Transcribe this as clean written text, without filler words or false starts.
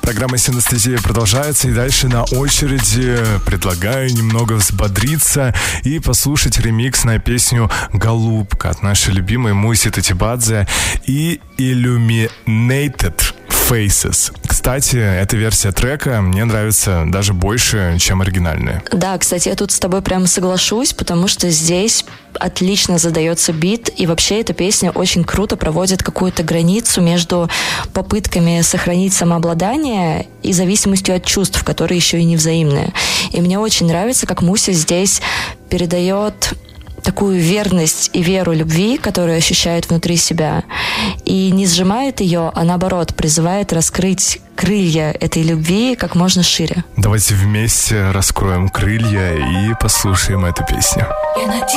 Программа «Синестезия» продолжается, и дальше на очереди предлагаю немного взбодриться и послушать ремикс на песню «Голубка» от нашей любимой Муси Татибадзе и Illuminated Faces. Кстати, эта версия трека мне нравится даже больше, чем оригинальная. Да, кстати, я тут с тобой прям соглашусь, потому что здесь отлично задается бит, и вообще эта песня очень круто проводит какую-то границу между попытками сохранить самообладание и зависимостью от чувств, которые еще и невзаимные. И мне очень нравится, как Муся здесь передает такую верность и веру любви, которую ощущает внутри себя, и не сжимает ее, а наоборот призывает раскрыть крылья этой любви как можно шире. Давайте вместе раскроем крылья и послушаем эту песню.